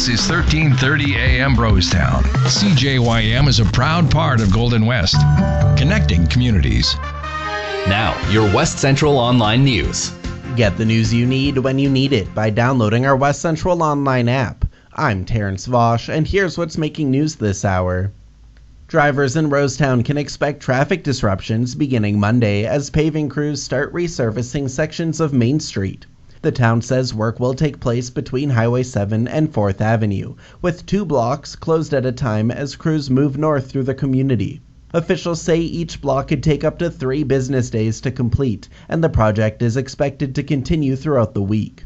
This is 1330 AM Brostown. CJYM is a proud part of Golden West, connecting communities. Now, your West Central Online News. Get the news you need when you need it by downloading our West Central Online app. I'm Terrence Vosch, and here's what's making news this hour. Drivers in Rosetown can expect traffic disruptions beginning Monday as paving crews start resurfacing sections of Main Street. The town says work will take place between Highway 7 and 4th Avenue, with 2 blocks closed at a time as crews move north through the community. Officials say each block could take up to 3 business days to complete, and the project is expected to continue throughout the week.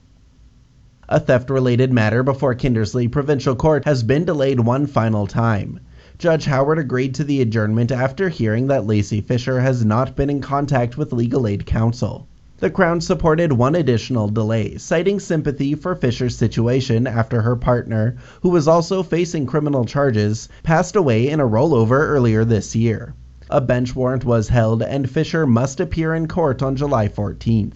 A theft-related matter before Kindersley Provincial Court has been delayed one final time. Judge Howard agreed to the adjournment after hearing that Lacey Fisher has not been in contact with Legal Aid Counsel. The Crown supported one additional delay, citing sympathy for Fisher's situation after her partner, who was also facing criminal charges, passed away in a rollover earlier this year. A bench warrant was held and Fisher must appear in court on July 14th.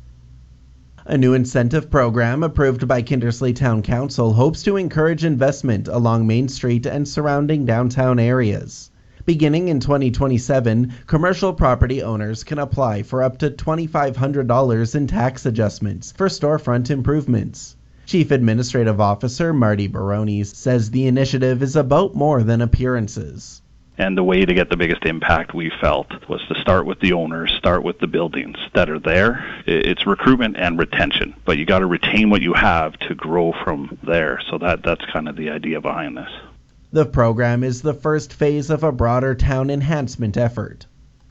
A new incentive program approved by Kindersley Town Council hopes to encourage investment along Main Street and surrounding downtown areas. Beginning in 2027, commercial property owners can apply for up to $2,500 in tax adjustments for storefront improvements. Chief Administrative Officer Marty Barones says the initiative is about more than appearances. And the way to get the biggest impact we felt was to start with the owners, start with the buildings that are there. It's recruitment and retention, but you got to retain what you have to grow from there. So that's kind of the idea behind this. The program is the first phase of a broader town enhancement effort.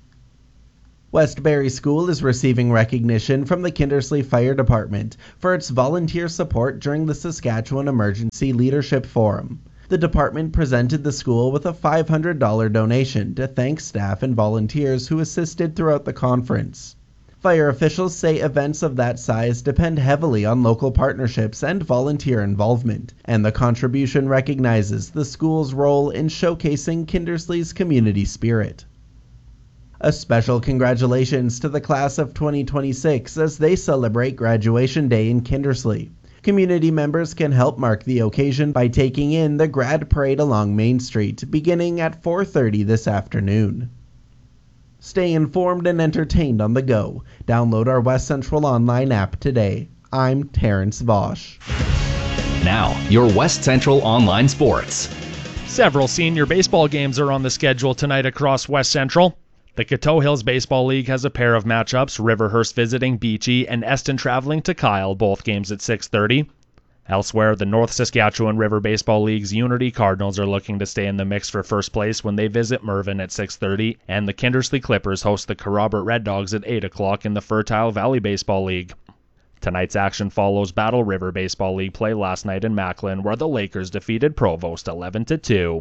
Westbury School is receiving recognition from the Kindersley Fire Department for its volunteer support during the Saskatchewan Emergency Leadership Forum. The department presented the school with a $500 donation to thank staff and volunteers who assisted throughout the conference. Fire officials say events of that size depend heavily on local partnerships and volunteer involvement, and the contribution recognizes the school's role in showcasing Kindersley's community spirit. A special congratulations to the class of 2026 as they celebrate Graduation Day in Kindersley. Community members can help mark the occasion by taking in the Grad Parade along Main Street, beginning at 4:30 this afternoon. Stay informed and entertained on the go. Download our West Central Online app today. I'm Terrence Vosch. Now, your West Central Online Sports. Several senior baseball games are on the schedule tonight across West Central. The Coteau Hills Baseball League has a pair of matchups, Riverhurst visiting Beachy and Eston traveling to Kyle, both games at 6:30. Elsewhere, the North Saskatchewan River Baseball League's Unity Cardinals are looking to stay in the mix for first place when they visit Mervyn at 6:30, and the Kindersley Clippers host the Kerrobert Red Dogs at 8 o'clock in the Fertile Valley Baseball League. Tonight's action follows Battle River Baseball League play last night in Macklin, where the Lakers defeated Provost 11-2.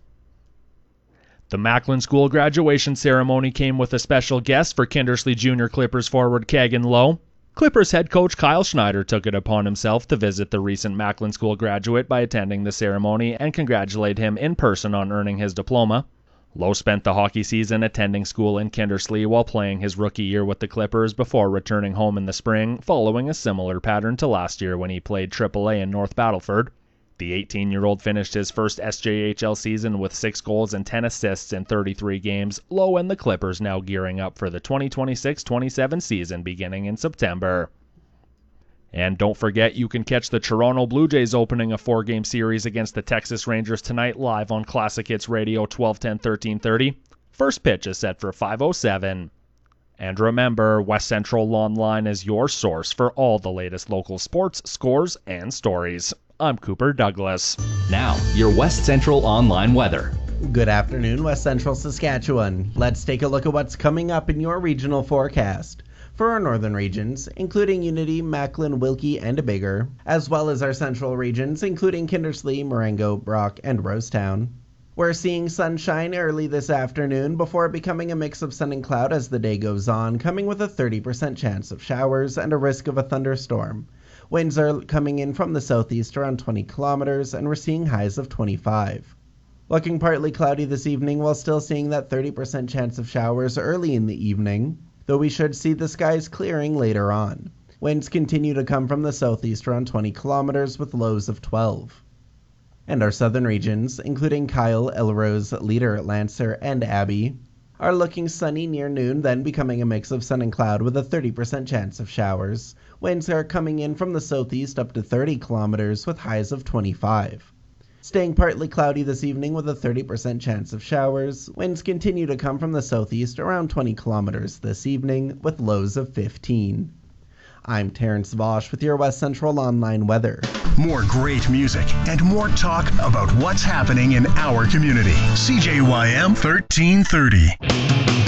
The Macklin School graduation ceremony came with a special guest for Kindersley Junior Clippers forward Kagan Lowe. Clippers head coach Kyle Schneider took it upon himself to visit the recent Macklin School graduate by attending the ceremony and congratulate him in person on earning his diploma. Lowe spent the hockey season attending school in Kindersley while playing his rookie year with the Clippers before returning home in the spring, following a similar pattern to last year when he played AAA in North Battleford. The 18-year-old finished his first SJHL season with 6 goals and 10 assists in 33 games. Lowe and the Clippers now gearing up for the 2026-27 season beginning in September. And don't forget, you can catch the Toronto Blue Jays opening a 4-game series against the Texas Rangers tonight live on Classic Hits Radio 1210-1330. First pitch is set for 5:07. And remember, West Central Online is your source for all the latest local sports, scores, and stories. I'm Cooper Douglas. Now, your West Central Online weather. Good afternoon, West Central Saskatchewan. Let's take a look at what's coming up in your regional forecast. For our northern regions, including Unity, Macklin, Wilkie, and Biggar, as well as our central regions, including Kindersley, Marengo, Brock, and Rosetown. We're seeing sunshine early this afternoon before becoming a mix of sun and cloud as the day goes on, coming with a 30% chance of showers and a risk of a thunderstorm. Winds are coming in from the southeast around 20 kilometers, and we're seeing highs of 25. Looking partly cloudy this evening while still seeing that 30% chance of showers early in the evening, though we should see the skies clearing later on. Winds continue to come from the southeast around 20 kilometers with lows of 12. And our southern regions, including Kyle, Elrose, Leader, Lancer, and Abbey, are looking sunny near noon, then becoming a mix of sun and cloud with a 30% chance of showers. Winds are coming in from the southeast up to 30 kilometers with highs of 25. Staying partly cloudy this evening with a 30% chance of showers. Winds continue to come from the southeast around 20 kilometers this evening with lows of 15. I'm Terrence Vosch with your West Central Online weather. More great music and more talk about what's happening in our community. CJYM 1330.